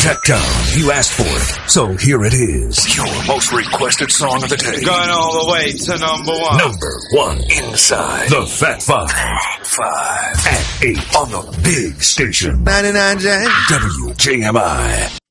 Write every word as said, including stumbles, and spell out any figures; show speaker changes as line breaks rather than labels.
Tech Town. You asked for it, so here it is. Your most requested song of the day.
Going all the way to number one.
Number one inside the Fat Five. Fat Five. At eight on the big station.
ninety-nine J.
W J M I.